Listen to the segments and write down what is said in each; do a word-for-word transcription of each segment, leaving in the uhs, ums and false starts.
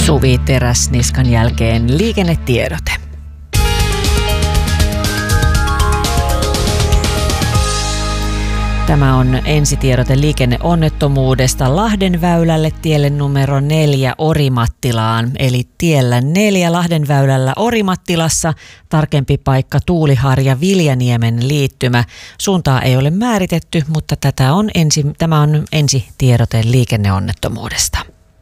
Suvi Teräsniskan jälkeen liikennetiedote. Tämä on ensitiedote liikenneonnettomuudesta Lahdenväylälle tielle numero neljä Orimattilaan. Eli tiellä neljä Lahdenväylällä Orimattilassa, tarkempi paikka Tuuliharja Viljaniemen liittymä. Suuntaa ei ole määritetty, mutta tätä on ensi, tämä on ensitiedote liikenneonnettomuudesta.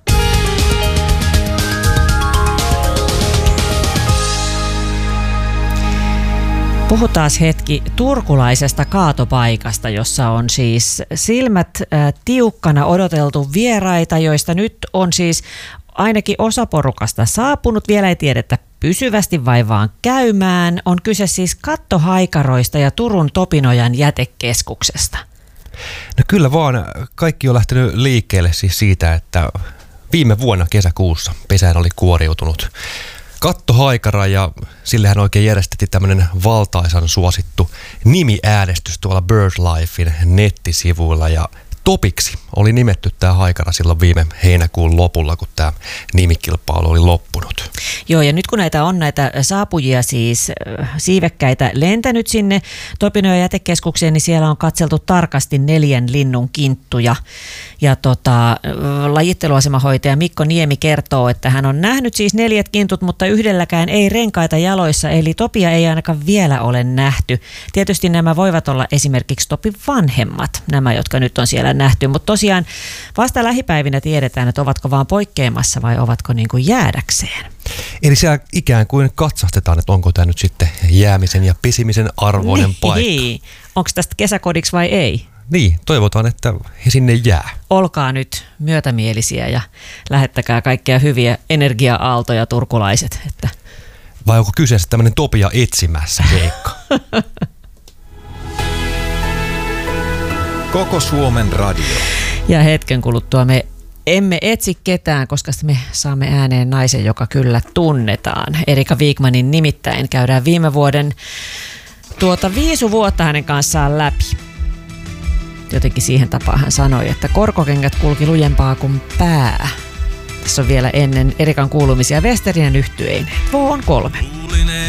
Puhutaan hetki turkulaisesta kaatopaikasta, jossa on siis silmät äh, tiukkana odoteltu vieraita, joista nyt on siis ainakin osa porukasta saapunut. Vielä ei tiedetä pysyvästi vai vaan käymään. On kyse siis kattohaikaroista ja Turun Topinojan jätekeskuksesta. No kyllä vaan, kaikki on lähtenyt liikkeelle siis siitä, että viime vuonna kesäkuussa pesään oli kuoriutunut kattohaikara ja sillehän oikein järjestettiin tämmöinen valtaisan suosittu nimiäänestys tuolla BirdLifein nettisivuilla ja Topiksi oli nimetty tämä haikara silloin viime heinäkuun lopulla, kun tämä nimikilpailu oli loppunut. Joo, ja nyt kun näitä on näitä saapujia siis siivekkäitä lentänyt sinne Topinojan jätekeskukseen, niin siellä on katseltu tarkasti neljän linnun kinttuja. Ja tota, lajitteluasemahoitaja Mikko Niemi kertoo, että hän on nähnyt siis neljät kintut, mutta yhdelläkään ei renkaita jaloissa, eli Topia ei ainakaan vielä ole nähty. Tietysti nämä voivat olla esimerkiksi Topin vanhemmat, nämä jotka nyt on siellä nähty, mutta tosiaan vasta lähipäivinä tiedetään, että ovatko vaan poikkeamassa vai ovatko niin kuin jäädäkseen. Eli siellä ikään kuin katsastetaan, että onko tämä nyt sitten jäämisen ja pisimisen arvoinen niin, paikka. Onko tästä kesäkodiksi vai ei? Niin, toivotaan, että he sinne jää. Olkaa nyt myötämielisiä ja lähettäkää kaikkia hyviä energia-aaltoja turkulaiset. Että... Vai onko kyseessä tämmöinen Topia etsimässä keikka? Koko Suomen radio. Ja hetken kuluttua me emme etsi ketään, koska me saamme ääneen naisen, joka kyllä tunnetaan. Erika Wigmanin nimittäin käydään viime vuoden tuota viisi vuotta hänen kanssaan läpi. Jotenkin siihen tapaan hän sanoi, että korkokengät kulki lujempaa kuin pää. Tässä on vielä ennen Erikan kuulumisia Westerinen yhtyeinen. Vuon kolme.